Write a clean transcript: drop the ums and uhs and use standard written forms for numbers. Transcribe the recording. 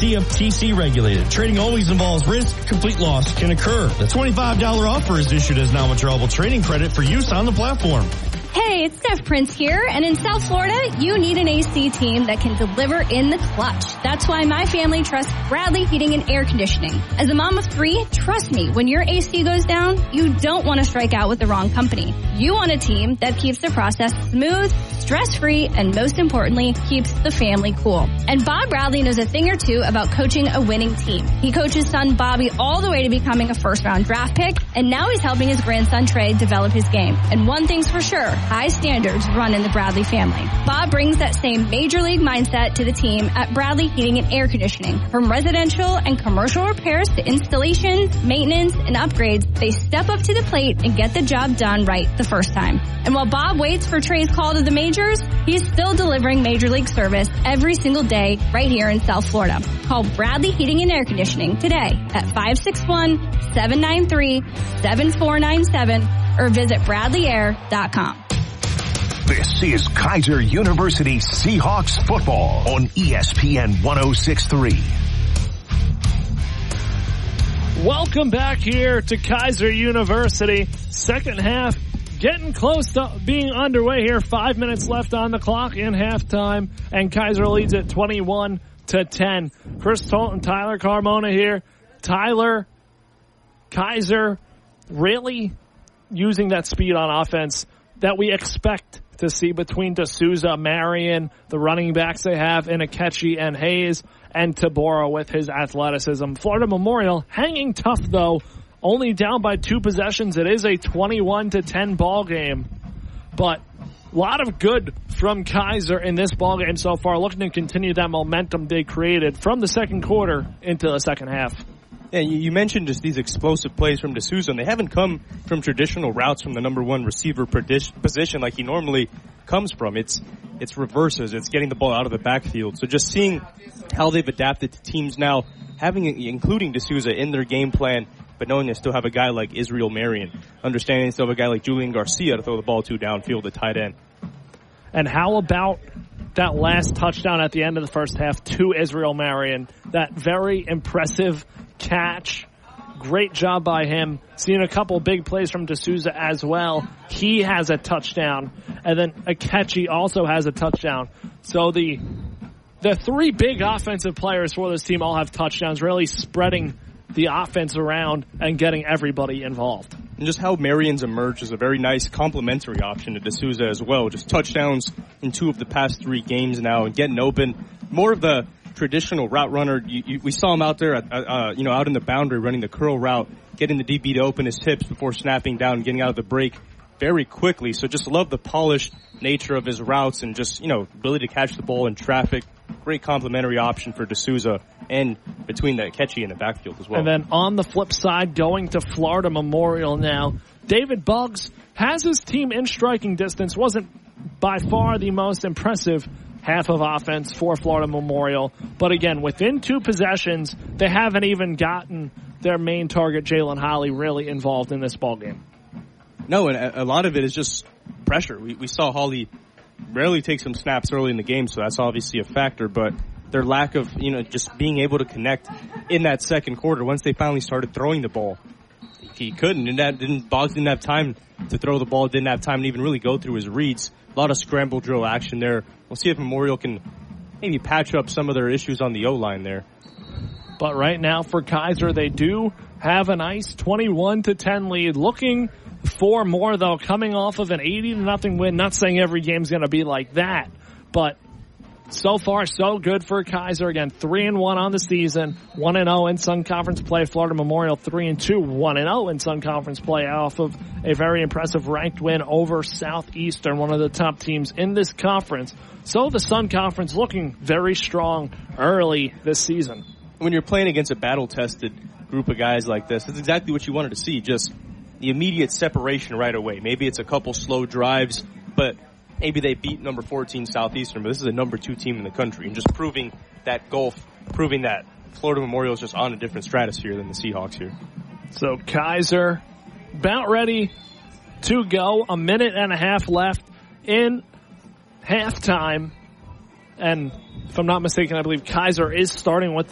CFTC regulated. Trading always involves risk. Complete loss can occur. The $25 offer is issued as non-withdrawable trading credit for use on the platform. Hey, it's Steph Prince here, and in South Florida, you need an AC team that can deliver in the clutch. That's why my family trusts Bradley Heating and Air Conditioning. As a mom of 3, trust me, when your AC goes down, you don't want to strike out with the wrong company. You want a team that keeps the process smooth, stress-free, and most importantly, keeps the family cool. And Bob Bradley knows a thing or two about coaching a winning team. He coached his son Bobby all the way to becoming a first-round draft pick, and now he's helping his grandson Trey develop his game. And one thing's for sure, high standards run in the Bradley family. Bob brings that same major league mindset to the team at Bradley Heating and Air Conditioning. From residential and commercial repairs to installations, maintenance, and upgrades, they step up to the plate and get the job done right the first time. And while Bob waits for Trey's call to the majors, he's still delivering major league service every single day right here in South Florida. Call Bradley Heating and Air Conditioning today at 561-793-7497 or visit BradleyAir.com. This is Kaiser University Seahawks football on ESPN 106.3. Welcome back here to Kaiser University. Second half getting close to being underway here. 5 minutes left on the clock in halftime, and Kaiser leads at 21-10. Chris Tolt and Tyler Carmona here. Tyler, Kaiser really using that speed on offense that we expect to see between D'Souza, Marion, the running backs they have in Akechi and Hayes, and Tabora with his athleticism. Florida Memorial hanging tough, though, only down by 2 possessions. It is a 21-10 ball game, but a lot of good from Kaiser in this ball game so far, looking to continue that momentum they created from the second quarter into the second half. Yeah, you mentioned just these explosive plays from D'Souza, and they haven't come from traditional routes from the number 1 receiver position like he normally comes from. It's reverses. It's getting the ball out of the backfield. So just seeing how they've adapted to teams now, including D'Souza in their game plan, but knowing they still have a guy like Israel Marion, understanding they still have a guy like Julian Garcia to throw the ball to downfield at tight end. And how about that last touchdown at the end of the first half to Israel Marion? That very impressive catch. Great job by him. Seeing a couple big plays from D'Souza as well. He has a touchdown. And then Akechi also has a touchdown. So the 3 big offensive players for this team all have touchdowns, really spreading the offense around and getting everybody involved. And just how Marion's emerged as a very nice complementary option to D'Souza as well. Just touchdowns in 2 of the past 3 games now and getting open. More of the traditional route runner. We saw him out there, out in the boundary running the curl route, getting the DB to open his hips before snapping down and getting out of the break very quickly. So just love the polished nature of his routes and just, ability to catch the ball in traffic. Great complementary option for D'Souza and between the Akechi and the backfield as well. And then on the flip side, going to Florida Memorial now, David Buggs has his team in striking distance. Wasn't by far the most impressive half of offense for Florida Memorial. But again, within 2 possessions, they haven't even gotten their main target, Jalen Holly, really involved in this ballgame. No, and a lot of it is just pressure. We saw Holly rarely take some snaps early in the game, so that's obviously a factor. But their lack of, just being able to connect in that second quarter, once they finally started throwing the ball, he couldn't. And Boggs didn't have time to throw the ball, didn't have time to even really go through his reads. A lot of scramble drill action there. We'll see if Memorial can maybe patch up some of their issues on the O-line there. But right now for Kaiser, they do have a nice 21-10 lead. Looking for more, though, coming off of an 80-0 win. Not saying every game's going to be like that, but so far, so good for Kaiser. Again, 3-1 on the season, 1-0 in Sun Conference play. Florida Memorial 3-2, 1-0 in Sun Conference play off of a very impressive ranked win over Southeastern, one of the top teams in this conference. So the Sun Conference looking very strong early this season. When you're playing against a battle-tested group of guys like this, that's exactly what you wanted to see, just the immediate separation right away. Maybe it's a couple slow drives, but maybe they beat number 14 Southeastern, but this is a number 2 team in the country, and just proving that gulf, proving that Florida Memorial is just on a different stratosphere than the Seahawks here. So Kaiser about ready to go. 1.5 minutes left in halftime. And if I'm not mistaken, I believe Kaiser is starting with